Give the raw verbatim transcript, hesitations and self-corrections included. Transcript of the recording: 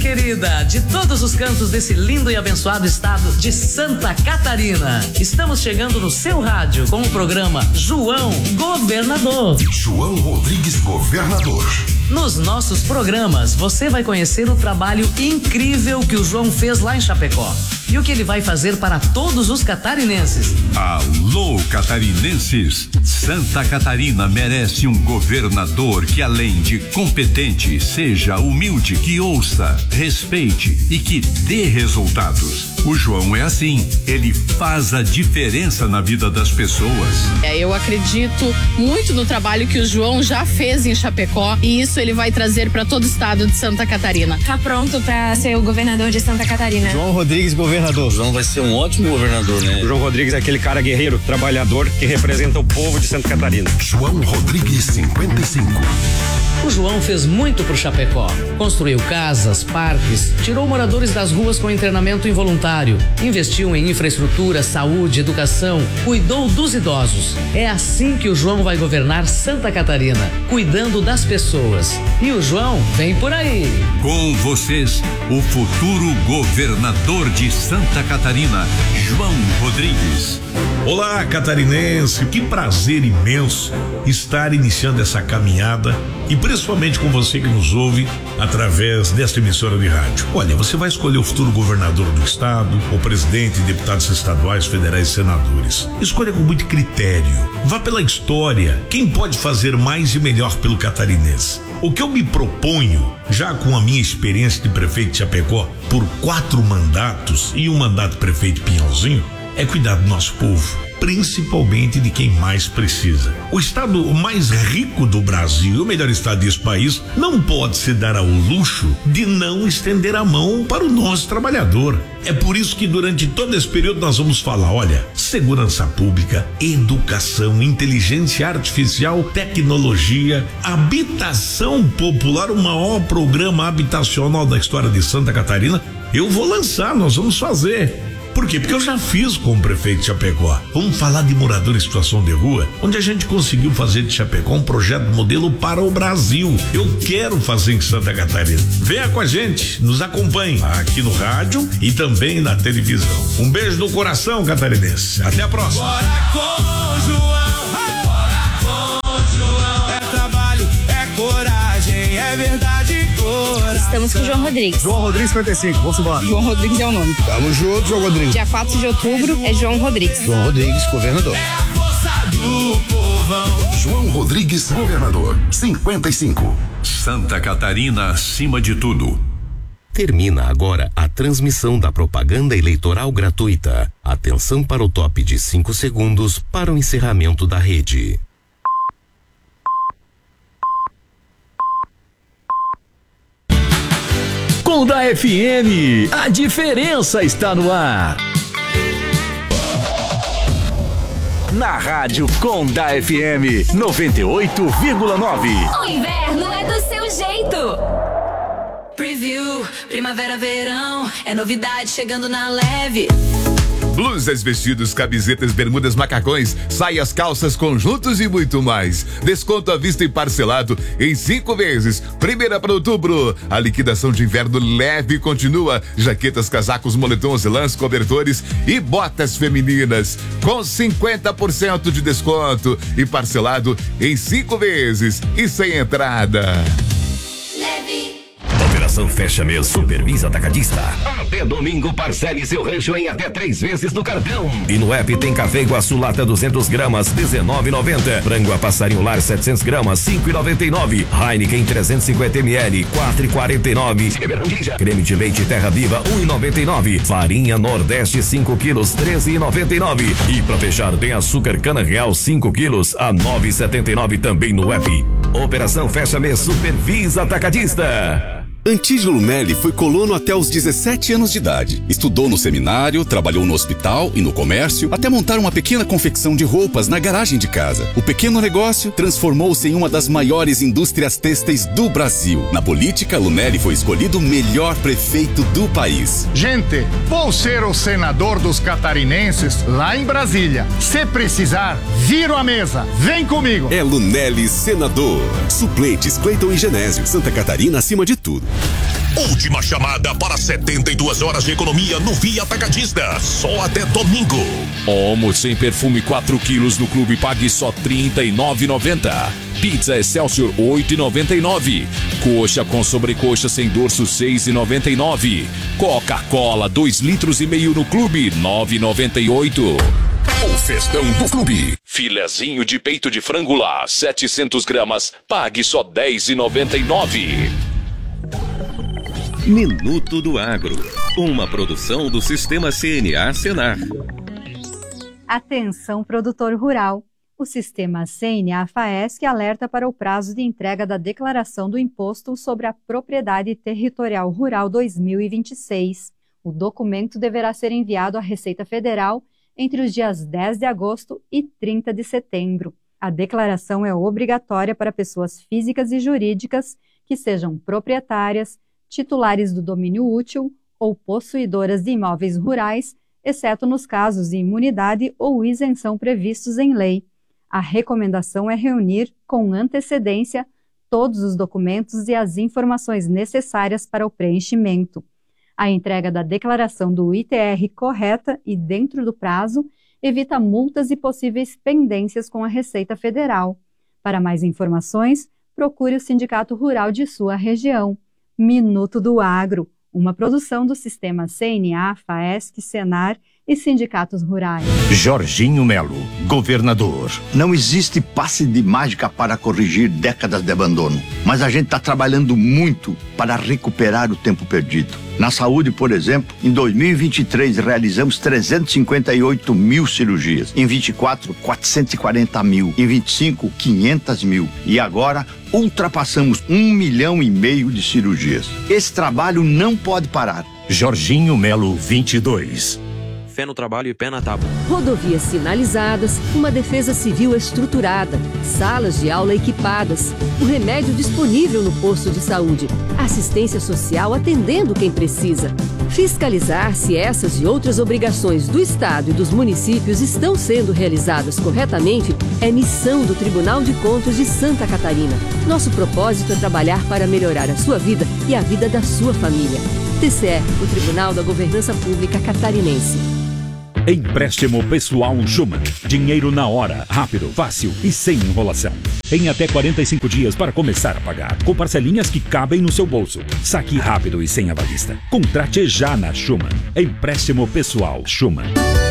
querida, de todos os cantos desse lindo e abençoado estado de Santa Catarina. Estamos chegando no seu rádio com o programa João Governador. João Rodrigues Governador. Nos nossos programas, você vai conhecer o trabalho incrível que o João fez lá em Chapecó e o que ele vai fazer para todos os catarinenses. Alô, catarinenses! Santa Catarina merece um governador que, além de competente, seja humilde, que ouça, respeite e que dê resultados. O João é assim, ele faz a diferença na vida das pessoas. É, eu acredito muito no trabalho que o João já fez em Chapecó e isso ele vai trazer para todo o estado de Santa Catarina. Tá pronto para ser o governador de Santa Catarina. João Rodrigues, governador. O João vai ser um ótimo governador, né? O João Rodrigues é aquele cara guerreiro, trabalhador, que representa o povo de Santa Catarina. João Rodrigues, cinquenta e cinco. O João fez muito por Chapecó. Construiu casas, parques, tirou moradores das ruas com internamento involuntário, investiu em infraestrutura, saúde, educação, cuidou dos idosos. É assim que o João vai governar Santa Catarina, cuidando das pessoas. E o João vem por aí. Com vocês, o futuro governador de Santa Catarina, João Rodrigues. Olá, catarinense, que prazer imenso estar iniciando essa caminhada e principalmente com você que nos ouve através desta emissora de rádio. Olha, você vai escolher o futuro governador do estado, o presidente, deputados estaduais, federais e senadores. Escolha com muito critério. Vá pela história. Quem pode fazer mais e melhor pelo catarinense? O que eu me proponho, já com a minha experiência de prefeito de Chapecó por quatro mandatos e um mandato de prefeito Pinhalzinho, é cuidar do nosso povo, principalmente de quem mais precisa. O estado mais rico do Brasil, o melhor estado desse país, não pode se dar ao luxo de não estender a mão para o nosso trabalhador. É por isso que durante todo esse período nós vamos falar, olha, segurança pública, educação, inteligência artificial, tecnologia, habitação popular, o maior programa habitacional da história de Santa Catarina. Eu vou lançar, nós vamos fazer. Por quê? Porque eu já fiz com o prefeito de Chapecó. Vamos falar de morador em situação de rua, onde a gente conseguiu fazer de Chapecó um projeto modelo para o Brasil. Eu quero fazer em Santa Catarina. Venha com a gente, nos acompanhe aqui no rádio e também na televisão. Um beijo no coração, catarinense. Até a próxima. Bora com João, bora com João. É trabalho, é coragem, é verdade. Estamos com o João Rodrigues. João Rodrigues cinquenta e cinco, vamos embora. João Rodrigues é o nome. Tamo junto, João Rodrigues. Dia quatro de outubro é João Rodrigues. João Rodrigues, governador. É a força do povão. João Rodrigues, governador, cinquenta e cinco. Santa Catarina acima de tudo. Termina agora a transmissão da propaganda eleitoral gratuita. Atenção para o top de cinco segundos para o encerramento da rede. Com da F M, a diferença está no ar. Na rádio com da F M noventa e oito vírgula nove. O inverno é do seu jeito. Preview, primavera, verão, é novidade chegando na leve. Blusas, vestidos, camisetas, bermudas, macacões, saias, calças, conjuntos e muito mais. Desconto à vista e parcelado em cinco vezes. Primeira para outubro. A liquidação de inverno leve continua. Jaquetas, casacos, moletons, lãs, cobertores e botas femininas com cinquenta por cento de desconto e parcelado em cinco vezes e sem entrada. Operação Fecha Mês Supervisa Atacadista. Até domingo, parcele seu rancho em até três vezes no cartão. E no app tem café Iguaçu lata duzentas gramas, dezenove e noventa. Frango a passarinho lar setecentas gramas, cinco e noventa e nove. Heineken trezentos e cinquenta mililitros, quatro e quarenta e nove. Creme de leite Terra Viva, um e noventa e nove. Farinha Nordeste cinco quilos, treze e noventa e nove. E pra fechar tem açúcar Cana Real cinco quilos a nove e setenta e nove também no app. Operação Fecha Mês Supervisa Atacadista. Antídio Lunelli foi colono até os dezessete anos de idade. Estudou no seminário, trabalhou no hospital e no comércio, até montar uma pequena confecção de roupas na garagem de casa. O pequeno negócio transformou-se em uma das maiores indústrias têxteis do Brasil. Na política, Lunelli foi escolhido o melhor prefeito do país. Gente, vou ser o senador dos catarinenses lá em Brasília. Se precisar, viro a mesa. Vem comigo. É Lunelli senador. Suplentes Cleiton e Genésio. Santa Catarina acima de tudo. Última chamada para setenta e duas horas de economia no Via Atacadista. Só até domingo. Omo sem perfume quatro quilos no Clube pague só trinta e nove reais e noventa centavos. Pizza Excelsior oito reais e noventa e nove centavos. Coxa com sobrecoxa sem dorso seis reais e noventa e nove centavos. Coca-Cola dois litros e meio no Clube nove reais e noventa e oito centavos. O festão do Clube. Filezinho de peito de frango lá, setecentos gramas, pague só dez reais e noventa e nove centavos. Minuto do Agro, uma produção do Sistema C N A Senar. Atenção, produtor rural. O Sistema C N A FAESC alerta para o prazo de entrega da declaração do Imposto sobre a Propriedade Territorial Rural dois mil e vinte e seis. O documento deverá ser enviado à Receita Federal entre os dias dez de agosto e trinta de setembro. A declaração é obrigatória para pessoas físicas e jurídicas que sejam proprietárias, titulares do domínio útil ou possuidoras de imóveis rurais, exceto nos casos de imunidade ou isenção previstos em lei. A recomendação é reunir, com antecedência, todos os documentos e as informações necessárias para o preenchimento. A entrega da declaração do I T R correta e dentro do prazo evita multas e possíveis pendências com a Receita Federal. Para mais informações, procure o Sindicato Rural de sua região. Minuto do Agro, uma produção do Sistema C N A, FAESC, Senar e sindicatos rurais. Jorginho Melo, governador. Não existe passe de mágica para corrigir décadas de abandono, mas a gente está trabalhando muito para recuperar o tempo perdido. Na saúde, por exemplo, em dois mil e vinte e três realizamos trezentos e cinquenta e oito mil cirurgias, em vinte e quatro, quatrocentos e quarenta mil, em vinte e cinco, quinhentos mil e agora ultrapassamos um milhão e meio de cirurgias. Esse trabalho não pode parar. Jorginho Melo, vinte e dois. Fé no trabalho e pé na tábua. Rodovias sinalizadas, uma defesa civil estruturada, salas de aula equipadas, o remédio disponível no posto de saúde, assistência social atendendo quem precisa. Fiscalizar se essas e outras obrigações do Estado e dos municípios estão sendo realizadas corretamente é missão do Tribunal de Contas de Santa Catarina. Nosso propósito é trabalhar para melhorar a sua vida e a vida da sua família. T C E, o Tribunal da Governança Pública Catarinense. Empréstimo pessoal Schumann. Dinheiro na hora, rápido, fácil e sem enrolação. Em até quarenta e cinco dias para começar a pagar, com parcelinhas que cabem no seu bolso. Saque rápido e sem avalista. Contrate já na Schumann. Empréstimo pessoal Schumann.